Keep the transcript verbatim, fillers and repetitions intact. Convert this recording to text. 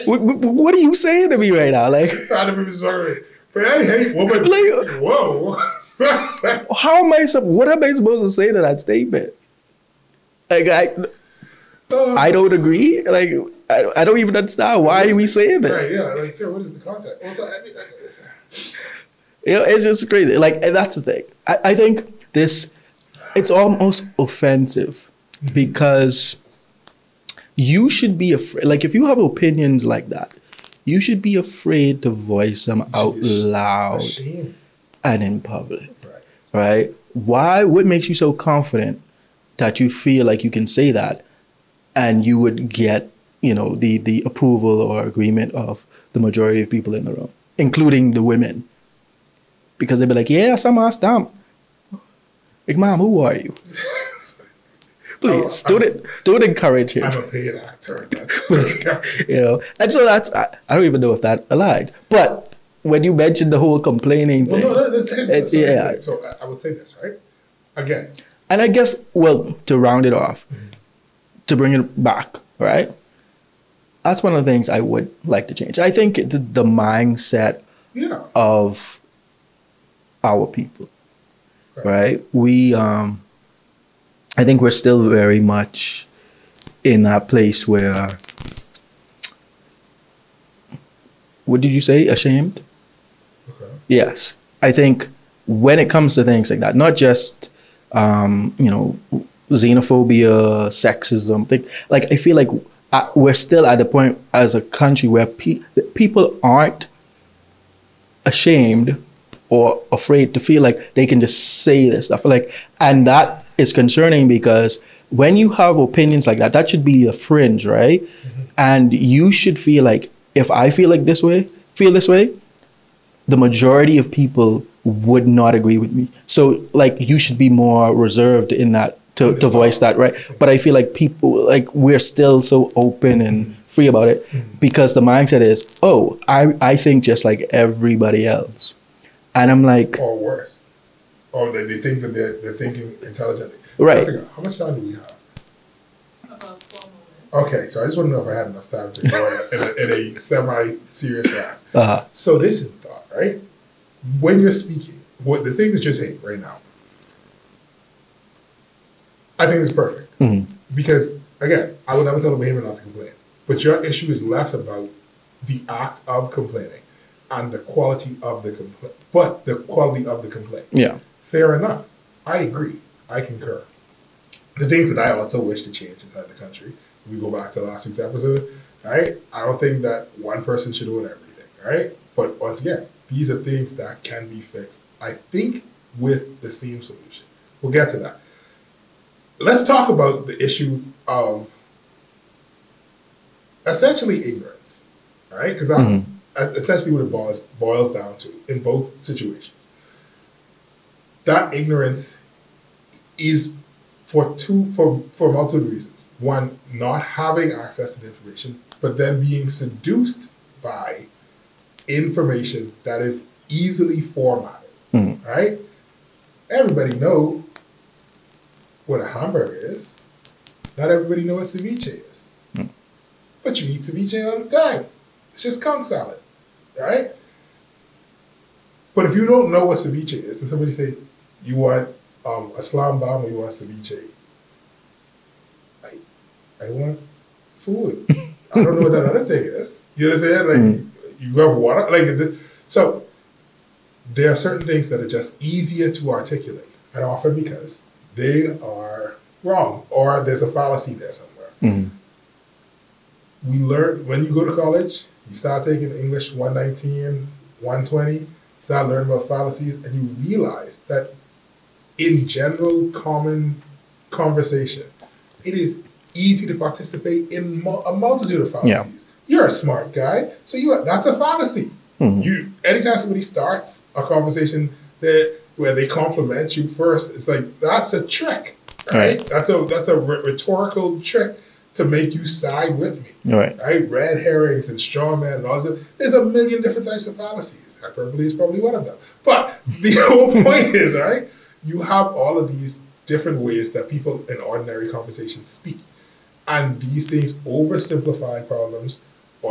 what, what are you saying to me right now? Like, I don't even sorry. But I hate women. Like, whoa. How am I? What am I supposed to say to that statement? Like, I, uh, I don't agree. Like, I, I don't even understand why are we saying this. Right? Yeah. Like, sir, what is the context? Well, so, I mean, like, listen. You know, it's just crazy. Like, and that's the thing. I, I think this, it's almost offensive mm-hmm. because you should be afraid. Like, if you have opinions like that, you should be afraid to voice them out loud ashamed. And in public. Right. Right? Why? What makes you so confident that you feel like you can say that and you would get, you know, the, the approval or agreement of the majority of people in the room, including the women? Because they'd be like, yeah, some ass damn. Like, mom, who are you? Please, oh, don't it, don't encourage him. I'm a paid actor. That's you know, and so that's I, I don't even know if that aligned. But when you mentioned the whole complaining well, thing, no, that's, that's, that's yeah. So I, I would say this, right? Again, and I guess, well, to round it off, mm-hmm. to bring it back, right? That's one of the things I would like to change. I think the, the mindset yeah. of our people, right? right? We um. I think we're still very much in that place where, what did you say, ashamed? Okay. Yes. I think when it comes to things like that, not just, um, you know, xenophobia, sexism, thing, like I feel like we're still at the point as a country where pe- people aren't ashamed or afraid to feel like they can just say this stuff. Like, and that is concerning because when you have opinions like that, that should be a fringe, right? Mm-hmm. And you should feel like, if I feel like this way, feel this way, the majority of people would not agree with me. So like, you should be more reserved in that to, to voice that, right? But I feel like people, like we're still so open and free about it mm-hmm. because the mindset is, oh, I, I think just like everybody else. And I'm like, or worse, or they, they think that they're, they're thinking intelligently. Right. How much time do we have? About four minutes. Okay, so I just want to know if I had enough time to go in a, in a semi-serious round. Uh-huh. So this is the thought, right? When you're speaking, what the thing that you're saying right now, I think it's perfect mm-hmm. because again, I would never tell a behavior not to complain, but your issue is less about the act of complaining and the quality of the complaint, but the quality of the complaint. Yeah. Fair enough. I agree. I concur. The things that I also wish to change inside the country, if we go back to last week's episode, right? I don't think that one person should own everything, right? But once again, these are things that can be fixed, I think, with the same solution. We'll get to that. Let's talk about the issue of essentially ignorance, right? Because that's mm-hmm. essentially what it boils, boils down to in both situations. That ignorance is for two, for, for multiple reasons. One, not having access to the information, but then being seduced by information that is easily formatted, mm-hmm. right? Everybody know what a hamburger is. Not everybody know what ceviche is. Mm-hmm. But you eat ceviche all the time. It's just conch salad, right? But if you don't know what ceviche is, and somebody say, you want um, a slam bam or you want ceviche, I, I want food. I don't know what that other thing is. You understand? Like, mm. you have water. Like, so there are certain things that are just easier to articulate, and often because they are wrong or there's a fallacy there somewhere. Mm. We learn, when you go to college, you start taking English one nineteen, one twenty, you start learning about fallacies, and you realize that in general common conversation, it is easy to participate in mul- a multitude of fallacies. Yeah. You're a smart guy, so you that's a fallacy. Mm-hmm. You anytime somebody starts a conversation that where they compliment you first, it's like that's a trick, right? right. That's a that's a rhetorical trick to make you side with me, right? Right? Red herrings and straw man and all this. There's a million different types of fallacies. Hyperbole is probably one of them. But the whole point is, right? You have all of these different ways that people in ordinary conversations speak. And these things oversimplify problems